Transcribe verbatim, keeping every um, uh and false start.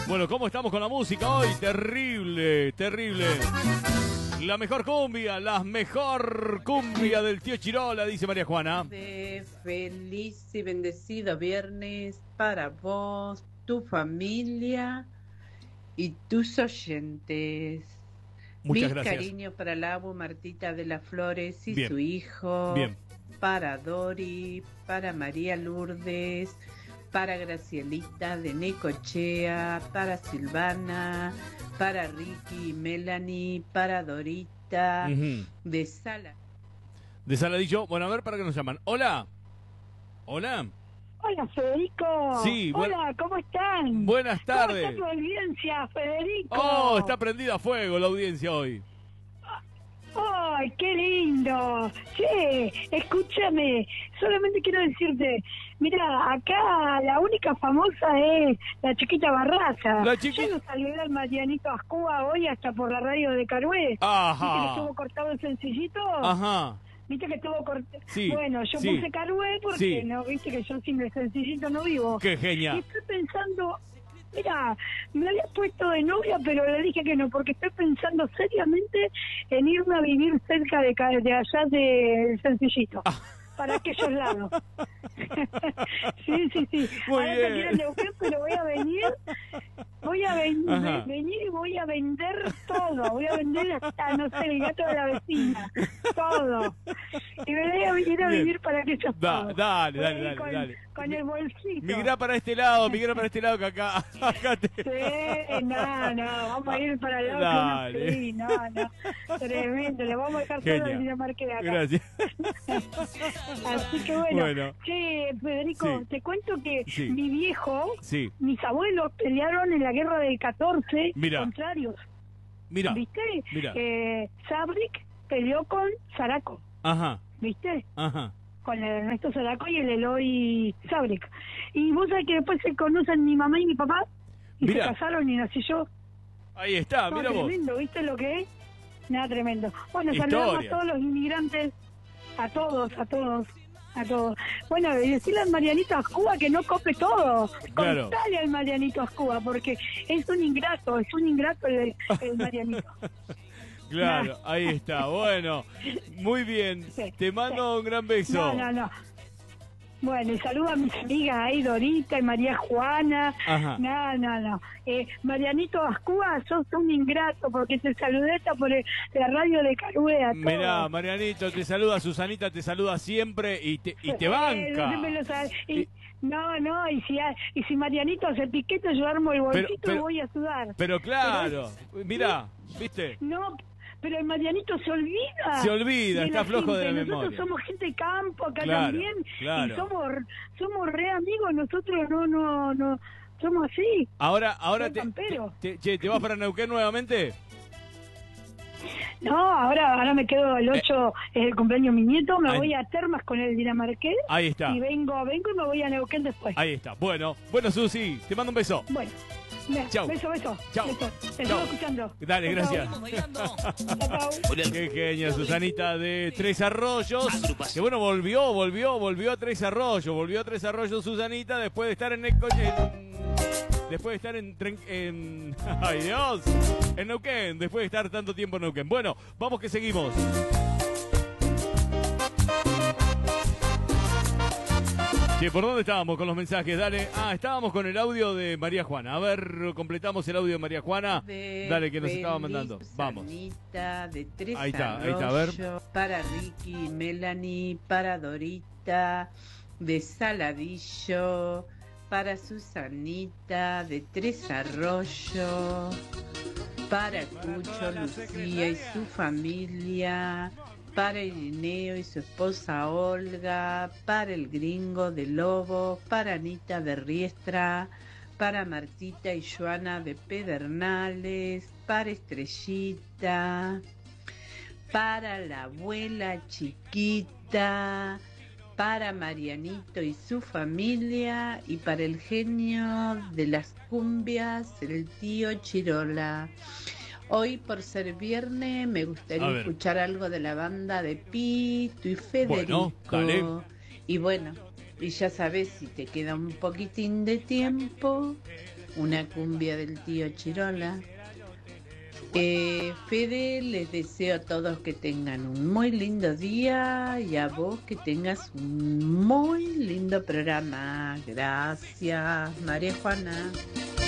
Bueno, ¿cómo estamos con la música hoy? Terrible, terrible. La mejor cumbia, la mejor cumbia del tío Chirola, dice María Juana. De feliz y bendecido viernes para vos, tu familia y tus oyentes. Muchas Mis gracias. cariños para Labu, Martita de las Flores y Bien. su hijo. Bien. Para Dori, para María Lourdes, para Gracielita de Necochea, para Silvana, para Ricky y Melanie, para Dorita, Ujú. de Sala. De Saladillo. Bueno, a ver, ¿para qué nos llaman? Hola. Hola. Hola, Federico. Sí, buen- Hola, ¿cómo están? Buenas tardes. ¿Cómo está tu audiencia, Federico? Oh, está prendida a fuego la audiencia hoy. ¡Ay, qué lindo! Che, escúchame, solamente quiero decirte, mira, acá la única famosa es la chiquita Barraza. La chiqui- Yo no saludé al Marianito Ascúa hoy hasta por la radio de Carué. ¿Viste que Ajá. estuvo cortado el sencillito? Ajá. ¿Viste que estuvo cortado? Sí, Bueno, yo sí. puse Carué porque Sí. no, viste que yo sin el sencillito no vivo. Qué Y genial. estoy pensando, mira, me había puesto de novia, pero le dije que no, porque estoy pensando seriamente en irme a vivir cerca de, ca- de allá del Sencillito, Ah. para aquellos lados. sí, sí, sí. Muy Ahora bien. te quiero en Neuquén, pero voy a venir, voy a ven- Ajá. venir y voy a vender todo. Voy a vender hasta, no sé, el gato de la vecina, todo. Y me voy a venir a Bien. vivir para aquellos Da- lados. dale, Voy a dale, ir dale, con, dale. con el bolsito. Migrá para este lado, migrá para este lado que acá, acá te... Sí, no, no, vamos a ir para el lado Dale. que no, sí, no, no, tremendo, le vamos a dejar todo Genial. el Dinamarca de acá. Gracias. Así que bueno, Bueno. che, Federico, Sí. te cuento que Sí. mi viejo, Sí, mis abuelos pelearon en la guerra del catorce, Mira. contrarios, mira. ¿viste? Mira. Eh, Sabrik peleó con Zaraco, Ajá, ¿viste? ajá. Con el Ernesto Zaraco y el Eloy Sabrik. Y vos sabés que después se conocen mi mamá y mi papá, y Mira. se casaron y nací yo. Ahí está, No, mira vos. tremendo, ¿viste lo que es? Nada, tremendo. Bueno, Historia. saludamos a todos los inmigrantes, a todos, a todos, a todos. Bueno, y decirle al Marianito Ascúa que no cope todo. Claro. Contale al Marianito Ascúa, porque es un ingrato, es un ingrato el, el Marianito. Claro, ahí está. Bueno, muy bien. Sí, Te mando un gran beso. No, no, no. Bueno, y saludo a mis amigas ahí, Dorita y María Juana. Ajá. No, no, no. Eh, Marianito Ascúa, sos un ingrato porque te saludé hasta por el- la radio de Carué. Mirá, Marianito, te saluda, Susanita te saluda siempre y te, y te banca. Y, Y- no, no, y si, y si Marianito hace piquete, yo armo el bolsito pero- y voy a sudar. Pero claro, mirá, ¿viste? No, pero el Marianito se olvida. Se olvida, de está flojo de la gente. memoria. Nosotros somos gente de campo acá Claro, también. claro. Y somos, somos re amigos, nosotros no, no, no, somos así. Ahora, ahora Soy te, campero. te, che, ¿te vas para Neuquén nuevamente? No, ahora, ahora me quedo el ocho, es el cumpleaños de mi nieto, me Ahí- voy a Termas con el dinamarqués. Ahí está, Y vengo, vengo y me voy a Neuquén después. ahí está. Bueno, bueno, Susi, te mando un beso. Bueno, ve- Chau. beso, beso. Chau. beso. Te Chau. sigo escuchando. Dale, Chau, gracias. chau. Chau, chau. Qué genia, Susanita de Tres Arroyos. Que bueno, volvió, volvió, volvió a Tres Arroyos. Volvió a Tres Arroyos, Susanita, después de estar en Neco- en- después de estar en, Tren- en ay Dios, en Neuquén, después de estar tanto tiempo en Neuquén. Bueno, vamos que seguimos. Che, ¿por dónde estábamos con los mensajes? Dale. Ah, estábamos con el audio de María Juana. A ver, completamos el audio de María Juana. De Dale, que nos estaba feliz mandando. Vamos. Susanita, de Tres Ahí está, ahí está, a ver. Arroyos, para Ricky y Melanie, para Dorita, de Saladillo, para Susanita, de Tres Arroyos, para Cucho, Lucía y su familia, para Irineo y su esposa Olga, para el gringo de Lobo, para Anita de Riestra, para Martita y Joana de Pedernales, para Estrellita, para la abuela chiquita, para Marianito y su familia y para el genio de las cumbias, el tío Chirola. Hoy, por ser viernes, me A gustaría ver. escuchar algo de la banda de Pito y Federico. Bueno, dale. Y bueno, y ya sabes, si te queda un poquitín de tiempo, una cumbia del tío Chirola. Eh, Fede, les deseo a todos que tengan un muy lindo día y a vos que tengas un muy lindo programa. Gracias, María Juana.